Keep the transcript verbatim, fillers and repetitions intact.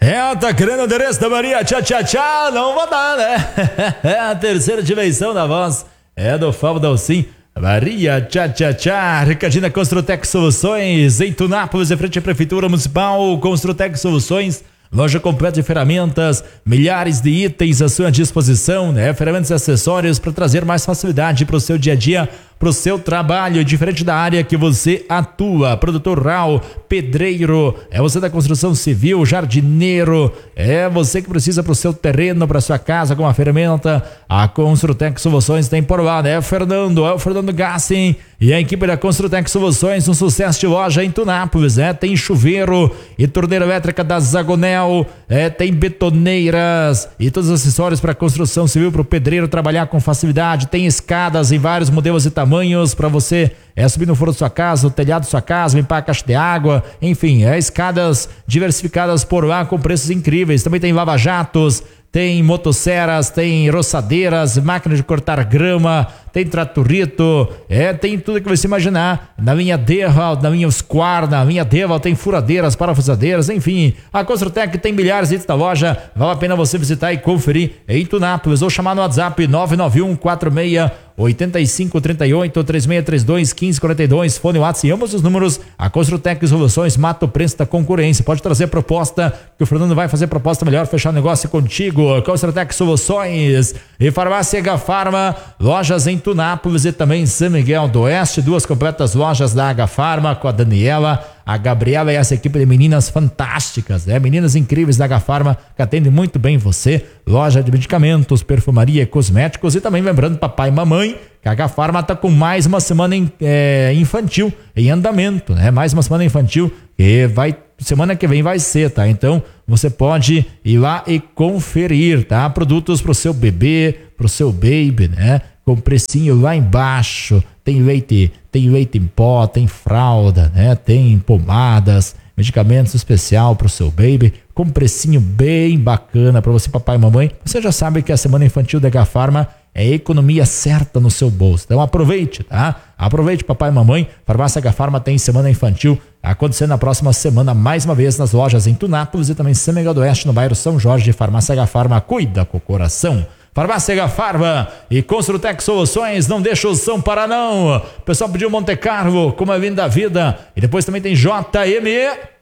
É, tá querendo o endereço da Maria? Tchá, tchá, tchá, não vou dar, né? É a terceira dimensão da voz. É do Fábio Dalcin. Maria, tchá, tchá, tchá. Recadinho da Construtec Soluções, em Tunápolis, em frente à Prefeitura Municipal. Construtec Soluções, loja completa de ferramentas, milhares de itens à sua disposição, né? Ferramentas e acessórios para trazer mais facilidade para o seu dia a dia, para o seu trabalho, diferente da área que você atua. Produtor rural, pedreiro, é você da construção civil, jardineiro, é você que precisa para o seu terreno, para sua casa com uma ferramenta. A Construtec Soluções tem por lá, né? Fernando, é o Fernando Gassin e a equipe da Construtec Soluções, um sucesso de loja em Tunápolis, né? Tem chuveiro e torneira elétrica da Zagonel, é, tem betoneiras e todos os acessórios para construção civil, para o pedreiro trabalhar com facilidade. Tem escadas em vários modelos e tamanhos para você é subir no forro da sua casa, o telhado da sua casa, limpar a caixa de água, enfim, é escadas diversificadas por lá com preços incríveis. Também tem lava-jatos, tem motosserras, tem roçadeiras, máquina de cortar grama, tem tratorito, é, tem tudo que você imaginar. Na linha Deval, na linha Squar, na linha Deval tem furadeiras, parafusadeiras, enfim. A Construtec tem milhares de itens na loja, vale a pena você visitar e conferir em Tunápolis ou chamar no WhatsApp nove nove um quatro seis oito cinco três oito, três seis três dois, um cinco quatro dois, fone WhatsApp e ambos os números. A Construtec Soluções mata o preço da concorrência. Pode trazer proposta, que o Fernando vai fazer proposta melhor, fechar negócio contigo. Construtec Soluções e Farmácia H Farma, lojas em Tunápolis e também em São Miguel do Oeste, duas completas lojas da H Farma com a Daniela, a Gabriela e essa equipe de meninas fantásticas, né? Meninas incríveis da H Farma que atendem muito bem você. Loja de medicamentos, perfumaria e cosméticos. E também lembrando papai e mamãe que a H Farma tá com mais uma semana em, é, infantil em andamento, né? Mais uma semana infantil e vai, semana que vem vai ser, tá? Então você pode ir lá e conferir, tá? Produtos pro seu bebê, pro seu baby, né? Com precinho lá embaixo. Tem leite, tem leite em pó, tem fralda, né? Tem pomadas, medicamentos especial para o seu baby, com precinho bem bacana para você, papai e mamãe. Você já sabe que a semana infantil da H Farma é economia certa no seu bolso. Então aproveite, tá? Aproveite, papai e mamãe. Farmácia H Farma tem semana infantil acontecendo na próxima semana, mais uma vez nas lojas em Tunápolis e também em São Miguel do Oeste, no bairro São Jorge. Farmácia H Farma cuida com o coração. Farmácia H Farma e Construtec Soluções, não deixa o som parar não. O pessoal pediu Monte Carlo, como é vindo da vida. E depois também tem J M